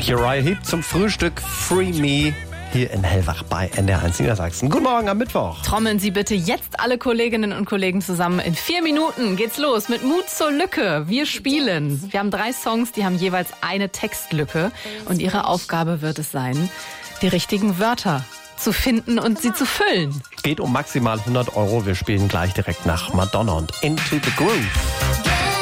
Uriah Heep zum Frühstück Free Me hier in Hellwach bei NDR1 Niedersachsen. Guten Morgen am Mittwoch. Trommeln Sie bitte jetzt alle Kolleginnen und Kollegen zusammen. In 4 Minuten geht's los mit Mut zur Lücke. Wir spielen. Wir haben 3 Songs, die haben jeweils eine Textlücke. Und Ihre Aufgabe wird es sein, die richtigen Wörter zu finden und sie zu füllen. Geht um maximal 100 €. Wir spielen gleich direkt nach Madonna und Into the Groove.